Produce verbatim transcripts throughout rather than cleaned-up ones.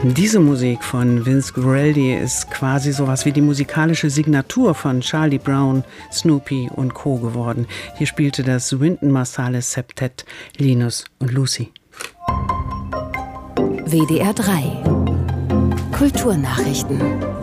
Diese Musik von Vince Guaraldi ist quasi sowas wie die musikalische Signatur von Charlie Brown, Snoopy und Co. geworden. Hier spielte das Wynton Marsalis Septett Linus und Lucy. W D R drei Kulturnachrichten.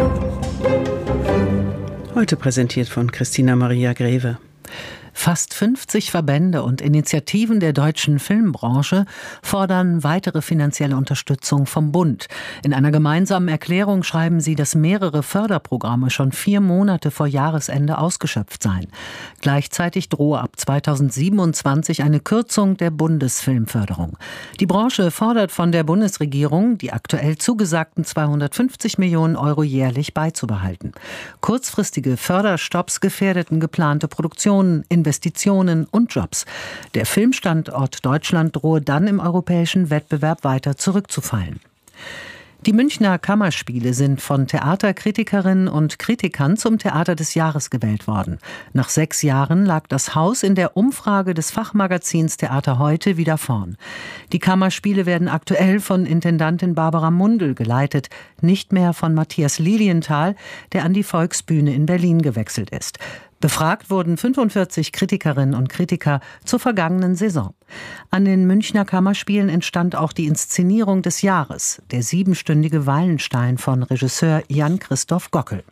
Heute präsentiert von Christina Maria Greve. Fast fünfzig Verbände und Initiativen der deutschen Filmbranche fordern weitere finanzielle Unterstützung vom Bund. In einer gemeinsamen Erklärung schreiben sie, dass mehrere Förderprogramme schon vier Monate vor Jahresende ausgeschöpft seien. Gleichzeitig drohe ab zweitausendsiebenundzwanzig eine Kürzung der Bundesfilmförderung. Die Branche fordert von der Bundesregierung, die aktuell zugesagten zweihundertfünfzig Millionen Euro jährlich beizubehalten. Kurzfristige Förderstopps gefährdeten geplante Produktionen, Investitionen und Jobs. Der Filmstandort Deutschland drohe dann im europäischen Wettbewerb weiter zurückzufallen. Die Münchner Kammerspiele sind von Theaterkritikerinnen und Kritikern zum Theater des Jahres gewählt worden. Nach sechs Jahren lag das Haus in der Umfrage des Fachmagazins Theater heute wieder vorn. Die Kammerspiele werden aktuell von Intendantin Barbara Mundl geleitet, nicht mehr von Matthias Lilienthal, der an die Volksbühne in Berlin gewechselt ist. Befragt wurden fünfundvierzig Kritikerinnen und Kritiker zur vergangenen Saison. An den Münchner Kammerspielen entstand auch die Inszenierung des Jahres, der siebenstündige Wallenstein von Regisseur Jan-Christoph Gockel.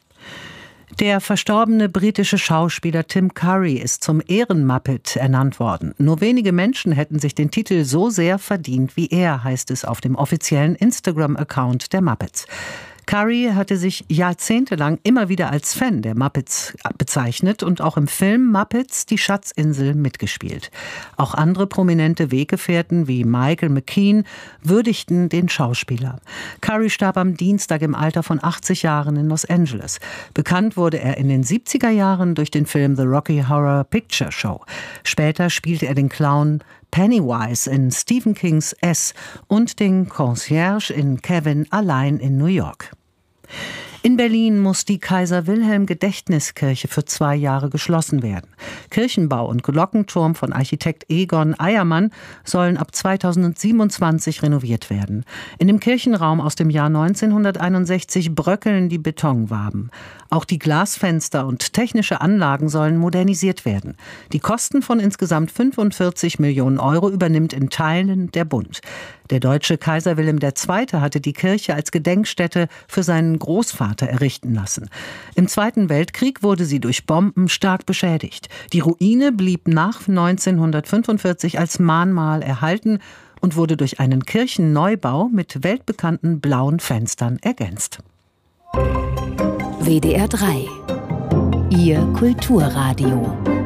Der verstorbene britische Schauspieler Tim Curry ist zum Ehrenmuppet ernannt worden. Nur wenige Menschen hätten sich den Titel so sehr verdient wie er, heißt es auf dem offiziellen Instagram-Account der Muppets. Curry hatte sich jahrzehntelang immer wieder als Fan der Muppets bezeichnet und auch im Film Muppets die Schatzinsel mitgespielt. Auch andere prominente Weggefährten wie Michael McKean würdigten den Schauspieler. Curry starb am Dienstag im Alter von achtzig Jahren in Los Angeles. Bekannt wurde er in den siebziger Jahren durch den Film The Rocky Horror Picture Show. Später spielte er den Clown Pennywise in Stephen Kings S und den Concierge in Kevin allein in New York. In Berlin muss die Kaiser-Wilhelm-Gedächtniskirche für zwei Jahre geschlossen werden. Kirchenbau und Glockenturm von Architekt Egon Eiermann sollen ab zweitausendsiebenundzwanzig renoviert werden. In dem Kirchenraum aus dem Jahr neunzehnhunderteinundsechzig bröckeln die Betonwaben. Auch die Glasfenster und technische Anlagen sollen modernisiert werden. Die Kosten von insgesamt fünfundvierzig Millionen Euro übernimmt in Teilen der Bund. Der deutsche Kaiser Wilhelm der Zweite hatte die Kirche als Gedenkstätte für seinen Großvater errichten lassen. Im Zweiten Weltkrieg wurde sie durch Bomben stark beschädigt. Die Ruine blieb nach neunzehnhundertfünfundvierzig als Mahnmal erhalten und wurde durch einen Kirchenneubau mit weltbekannten blauen Fenstern ergänzt. W D R drei, Ihr Kulturradio.